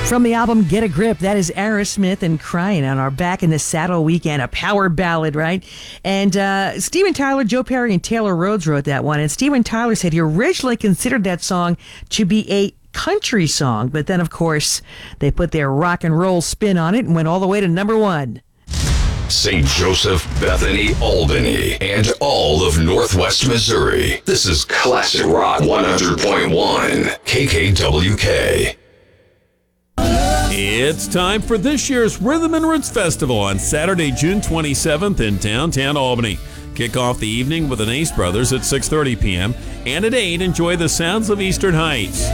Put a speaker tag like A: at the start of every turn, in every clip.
A: From the album Get a Grip, that is Aerosmith and Crying on our Back in the Saddle weekend, a power ballad, right? And Steven Tyler, Joe Perry, and Taylor Rhodes wrote that one. And Steven Tyler said he originally considered that song to be a country song, but then, of course, they put their rock and roll spin on it and went all the way to number one.
B: St. Joseph, Bethany, Albany, and all of Northwest Missouri. This is Classic Rock 100.1 KKWK.
C: It's time for this year's Rhythm and Roots Festival on Saturday, June 27th in downtown Albany. Kick off the evening with the Ace Brothers at 6:30 p.m. and at 8, enjoy the sounds of Eastern Heights.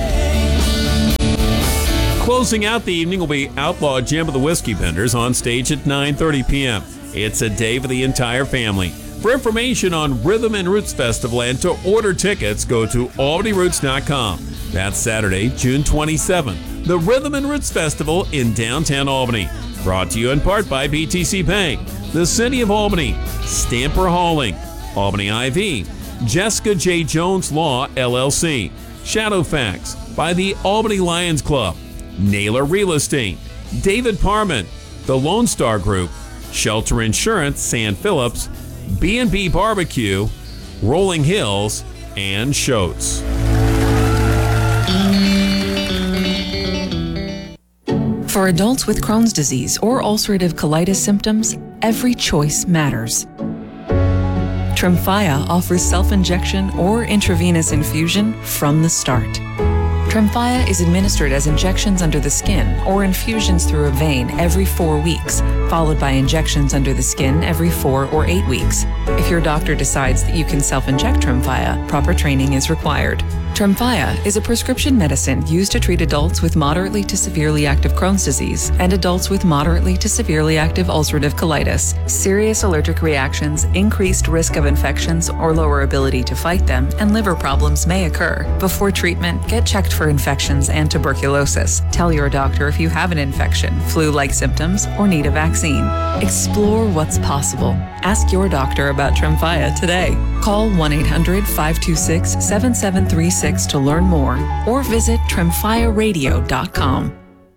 C: Closing out the evening will be Outlaw Jim of the Whiskey Benders on stage at 9:30 p.m. It's a day for the entire family. For information on Rhythm and Roots Festival and to order tickets, go to albanyroots.com. That's Saturday, June 27th, the Rhythm and Roots Festival in downtown Albany. Brought to you in part by BTC Bank, the City of Albany, Stamper Hauling, Albany IV, Jessica J. Jones Law, LLC, Shadowfax by the Albany Lions Club, Naylor Real Estate, David Parman, the Lone Star Group, Shelter Insurance, San Phillips, B&B Barbecue, Rolling Hills, and Shoats.
D: For adults with Crohn's disease or ulcerative colitis symptoms, every choice matters. Tremfya offers self-injection or intravenous infusion from the start. Tremfya is administered as injections under the skin or infusions through a vein every 4 weeks, followed by injections under the skin every 4 or 8 weeks. If your doctor decides that you can self-inject Tremfya, proper training is required. Tremfya is a prescription medicine used to treat adults with moderately to severely active Crohn's disease and adults with moderately to severely active ulcerative colitis. Serious allergic reactions, increased risk of infections or lower ability to fight them, and liver problems may occur. Before treatment, get checked for infections and tuberculosis. Tell your doctor if you have an infection, flu-like symptoms, or need a vaccine. Explore what's possible. Ask your doctor about Tremfya today. Call 1-800-526-7736 to learn more or visit tremfyaradio.com.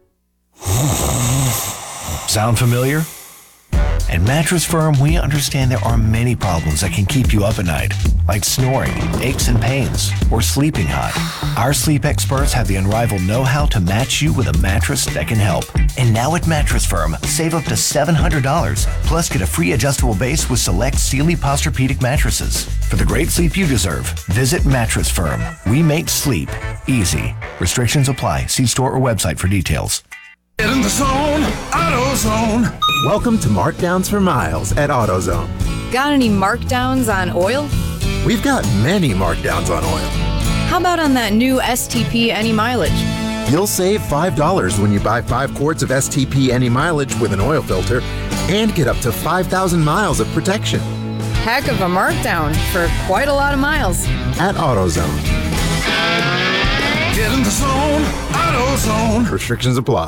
E: Sound familiar? At Mattress Firm, we understand there are many problems that can keep you up at night, like snoring, aches and pains, or sleeping hot. Our sleep experts have the unrivaled know-how to match you with a mattress that can help. And now at Mattress Firm, save up to $700, plus get a free adjustable base with select Sealy Posturepedic mattresses. For the great sleep you deserve, visit Mattress Firm. We make sleep easy. Restrictions apply. See store or website for details.
F: Get in the zone, AutoZone.
G: Welcome to Markdowns for Miles at AutoZone.
H: Got any markdowns on oil?
G: We've got many markdowns on oil.
H: How about on that new STP Any Mileage?
G: You'll save $5 when you buy 5 quarts of STP Any Mileage with an oil filter and get up to 5,000 miles of protection.
H: Heck of a markdown for quite a lot of miles.
G: At AutoZone.
F: Get in the zone, AutoZone.
G: Restrictions apply.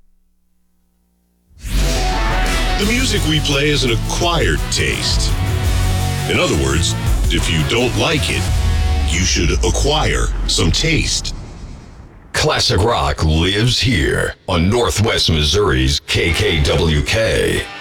I: The music we play is an acquired taste. In other words, if you don't like it, you should acquire some taste.
B: Classic rock lives here on Northwest Missouri's KKWK.